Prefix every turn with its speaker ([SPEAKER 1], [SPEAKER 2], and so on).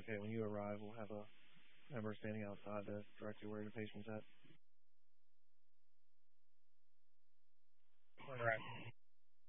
[SPEAKER 1] Okay, when you arrive, we'll have a member standing outside to direct you where the patient's at.